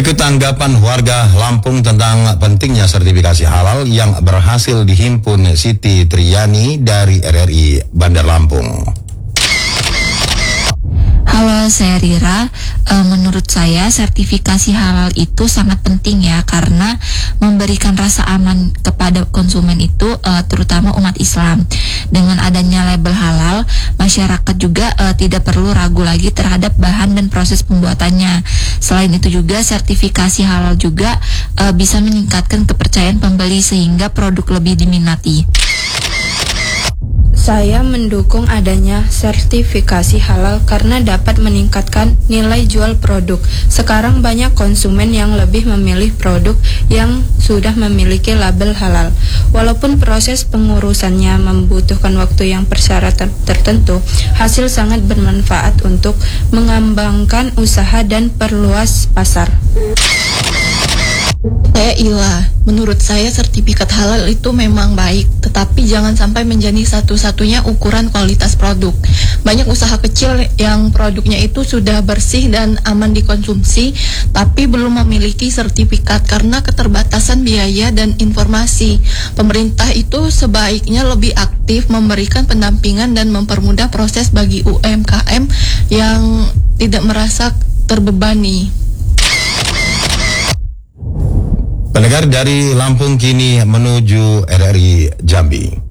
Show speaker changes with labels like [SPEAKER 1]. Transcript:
[SPEAKER 1] Berikut tanggapan warga Lampung tentang pentingnya sertifikasi halal yang berhasil dihimpun Siti Triani dari RRI Bandar Lampung.
[SPEAKER 2] Halo, saya Rira. Menurut saya sertifikasi halal itu sangat penting ya, karena memberikan rasa aman kepada konsumen itu, terutama umat Islam. Dengan adanya label halal, masyarakat juga tidak perlu ragu lagi terhadap bahan dan proses pembuatannya. Selain itu juga sertifikasi halal juga bisa meningkatkan kepercayaan pembeli sehingga produk lebih diminati.
[SPEAKER 3] Saya mendukung adanya sertifikasi halal karena dapat meningkatkan nilai jual produk. Sekarang banyak konsumen yang lebih memilih produk yang sudah memiliki label halal. Walaupun proses pengurusannya membutuhkan waktu yang persyaratan tertentu, hasil sangat bermanfaat untuk mengembangkan usaha dan perluas pasar.
[SPEAKER 4] Saya Ila, menurut saya sertifikat halal itu memang baik, tetapi jangan sampai menjadi satu-satunya ukuran kualitas produk. Banyak usaha kecil yang produknya itu sudah bersih dan aman dikonsumsi, tapi belum memiliki sertifikat karena keterbatasan biaya dan informasi. Pemerintah itu sebaiknya lebih aktif memberikan pendampingan dan mempermudah proses bagi UMKM yang tidak merasa terbebani.
[SPEAKER 1] Pendengar dari Lampung kini menuju RRI Jambi.